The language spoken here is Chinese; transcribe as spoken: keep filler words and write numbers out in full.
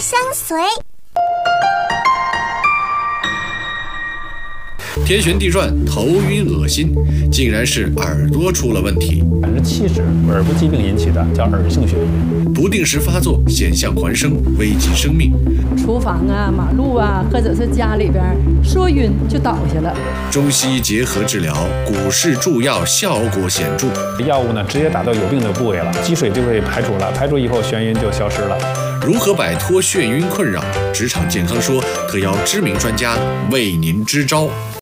相随。 天旋地转，头晕恶心，竟然是耳朵出了问题。 百分之七十耳部疾病引起的，叫耳性眩晕。 不定时发作，险象环生，危及生命。 厨房啊、马路啊，或者是家里边说晕就倒下了。 中西医结合治疗，股市助药效果显著。 药物呢，直接打到有病的部位了，积水就会排除了，排除以后眩晕就消失了。 如何摆脱眩晕困扰？职场健康说特邀知名专家为您支招。